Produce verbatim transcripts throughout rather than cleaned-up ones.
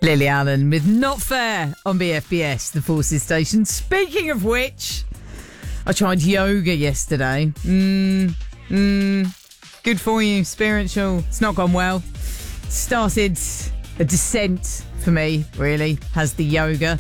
Lily Allen with Not Fair on B F B S, the Forces station. Speaking of which, I tried yoga yesterday. Mmm, mmm, good for you, spiritual. It's not gone well. Started a descent for me, really, has the yoga.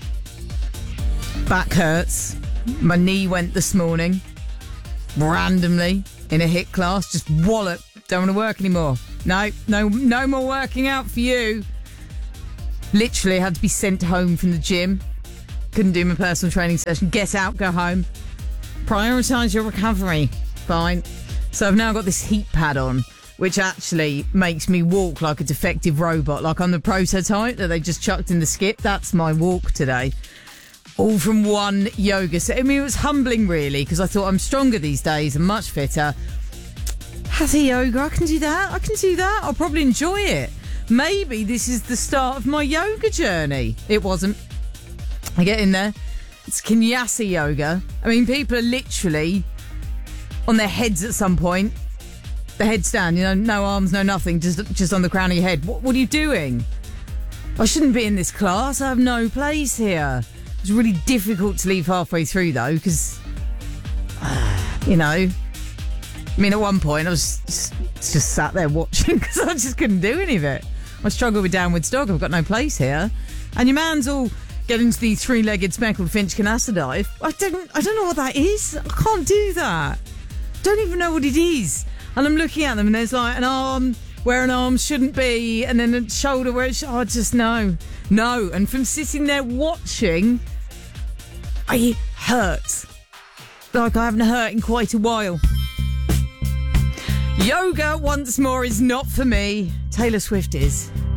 Back hurts. My knee went this morning, randomly, in a HIIT class. Just wallop. Don't want to work anymore. No, no, no more working out for you. Literally had to be sent home from the gym. Couldn't do my personal training session. Get out, go home. Prioritise your recovery. Fine. So I've now got this heat pad on, which actually makes me walk like a defective robot. Like I'm the prototype that they just chucked in the skip. That's my walk today. All from one yoga. So, I mean, it was humbling, really, because I thought I'm stronger these days and much fitter. Hatha yoga, I can do that. I can do that. I'll probably enjoy it. Maybe this is the start of my yoga journey. It wasn't. I get in there. It's Kinyasa yoga. I mean, people are literally on their heads at some point. The headstand, you know, no arms, no nothing, just just on the crown of your head. What, what are you doing? I shouldn't be in this class. I have no place here. It's really difficult to leave halfway through, though, because, uh, you know, I mean, at one point I was just, just sat there watching because I just couldn't do any of it. I struggle with downwards dog. I've got no place here. And your man's all getting into the three-legged speckled finch canasta dive. I don't, I don't know what that is. I can't do that. Don't even know what it is. And I'm looking at them and there's like an arm where an arm shouldn't be and then a shoulder where it should. Oh, just no. No. And from sitting there watching, I hurt. Like I haven't hurt in quite a while. Yoga once more is not for me. Taylor Swift is.